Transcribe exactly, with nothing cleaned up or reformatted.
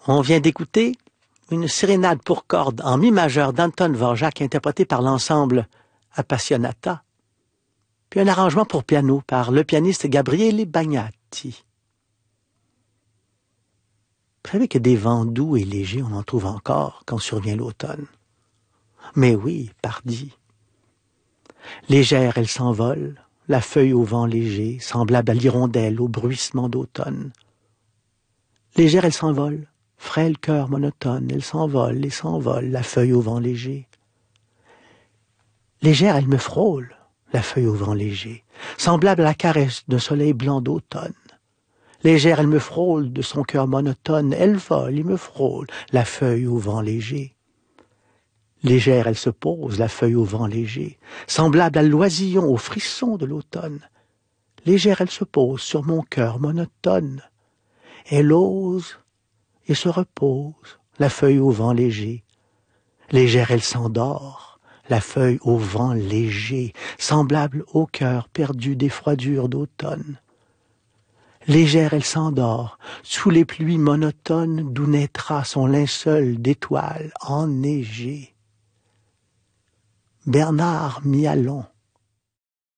On vient d'écouter une sérénade pour cordes en mi majeur d'Anton Dvorak interprétée par l'ensemble Appassionata, puis un arrangement pour piano par le pianiste Gabriele Bagnati. Vous savez que des vents doux et légers, on en trouve encore quand survient l'automne. Mais oui, pardi. Légère, elle s'envole, la feuille au vent léger, semblable à l'hirondelle au bruissement d'automne. Légère, elle s'envole, frêle cœur monotone, elle s'envole et s'envole, la feuille au vent léger. Légère, elle me frôle, la feuille au vent léger, semblable à la caresse d'un soleil blanc d'automne. Légère, elle me frôle de son cœur monotone, elle vole et me frôle, la feuille au vent léger. Légère, elle se pose, la feuille au vent léger, semblable à l'oisillon au frisson de l'automne. Légère, elle se pose sur mon cœur monotone. Elle ose et se repose, la feuille au vent léger. Légère, elle s'endort, la feuille au vent léger, semblable au cœur perdu des froidures d'automne. Légère, elle s'endort, sous les pluies monotones d'où naîtra son linceul d'étoiles enneigées. Bernard Mialon.